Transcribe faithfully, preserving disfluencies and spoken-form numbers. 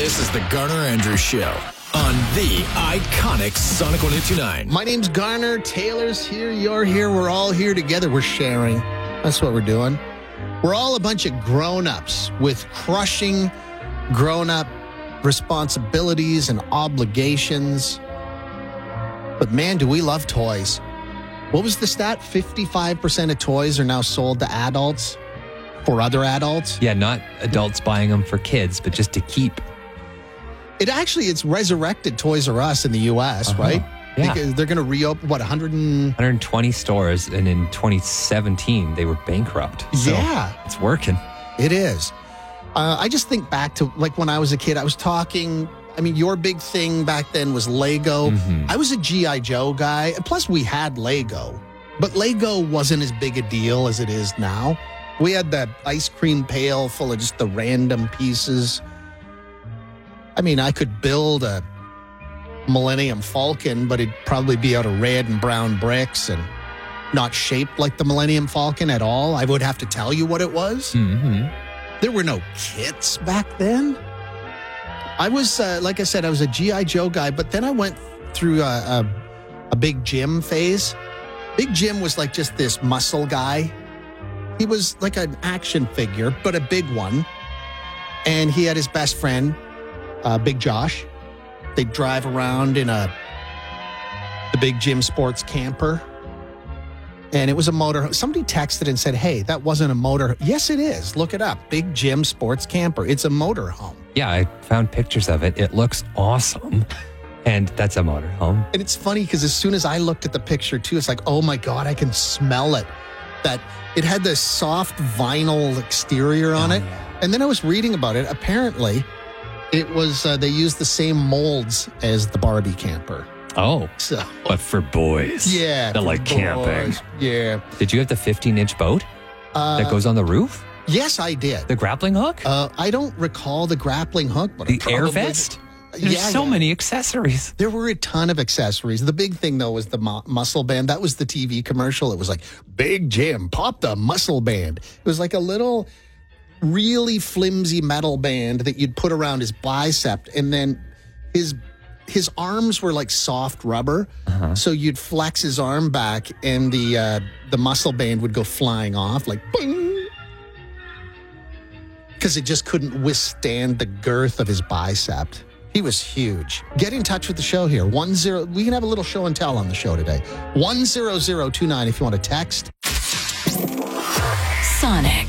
This is the Garner Andrews Show on the iconic Sonic one oh two nine. My name's Garner. Taylor's here. You're here. We're all here together. We're sharing. That's what we're doing. We're all a bunch of grown-ups with crushing grown-up responsibilities and obligations. But man, do we love toys. What was the stat? fifty-five percent of toys are now sold to adults for other adults. Yeah, not adults buying them for kids, but just to keep. It actually, it's resurrected Toys R Us in the U S, uh-huh. right? Yeah. Because they're going to reopen, what, one hundred and... one hundred twenty stores, and in twenty seventeen, they were bankrupt. So yeah. It's working. It is. Uh, I just think back to, like, when I was a kid, I was talking... I mean, your big thing back then was Lego. Mm-hmm. I was a G I. Joe guy. Plus, we had Lego. But Lego wasn't as big a deal as it is now. We had that ice cream pail full of just the random pieces. I mean, I could build a Millennium Falcon, but it'd probably be out of red and brown bricks and not shaped like the Millennium Falcon at all. I would have to tell you what it was. Mm-hmm. There were no kits back then. I was, uh, like I said, I was a G I. Joe guy, but then I went through a, a, a Big Jim phase. Big Jim was like just this muscle guy. He was like an action figure, but a big one. And he had his best friend, uh, Big Josh. They'd drive around in a the Big Jim sports camper. And it was a motor. Somebody texted and said, hey, that wasn't a motor. Yes, it is. Look it up. Big Jim sports camper. It's a motor home. Yeah, I found pictures of it. It looks awesome. And that's a motor home. And it's funny because as soon as I looked at the picture too, it's like, oh my God, I can smell it. That it had this soft vinyl exterior on oh, it. Yeah. And then I was reading about it. Apparently, it was, uh, they used the same molds as the Barbie camper. Oh, so, but for boys. Yeah. That like boys. camping. Yeah. Did you have the fifteen-inch boat uh, that goes on the roof? Yes, I did. The grappling hook? Uh, I don't recall the grappling hook. But the probably, air vest? There's yeah, so yeah. many accessories. There were a ton of accessories. The big thing, though, was the mu- muscle band. That was the T V commercial. It was like, Big Jim, pop the muscle band. It was like a little really flimsy metal band that you'd put around his bicep. And then his his arms were like soft rubber. Uh-huh. So you'd flex his arm back and the, uh, the muscle band would go flying off like, boing. Because it just couldn't withstand the girth of his bicep. He was huge. Get in touch with the show here. One zero. We can have a little show and tell on the show today. one zero zero two nine if you want to text. Sonic.